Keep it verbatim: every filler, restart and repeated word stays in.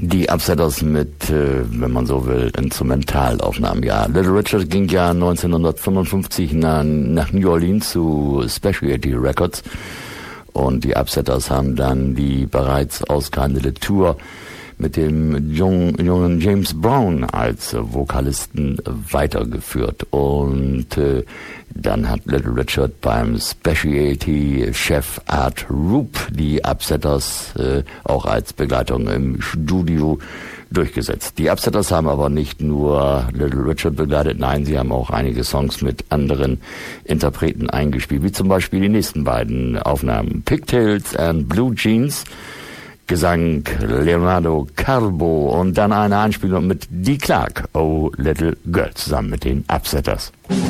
Die Upsetters mit, äh, wenn man so will, Instrumentalaufnahmen. Ja, Little Richard ging ja neunzehnhundertfünfundfünfzig nach, nach New Orleans zu Specialty Records und die Upsetters haben dann die bereits ausgehandelte Tour mit dem jungen, jungen James Brown als äh, Vokalisten weitergeführt. Und äh, dann hat Little Richard beim Specialty-Chef Art Rupe die Upsetters äh, auch als Begleitung im Studio durchgesetzt. Die Upsetters haben aber nicht nur Little Richard begleitet, nein, sie haben auch einige Songs mit anderen Interpreten eingespielt, wie zum Beispiel die nächsten beiden Aufnahmen, Pigtails and Blue Jeans, Gesang Leonardo Carbo und dann eine Anspielung mit Dee Clark, Oh Little Girl, zusammen mit den Upsetters.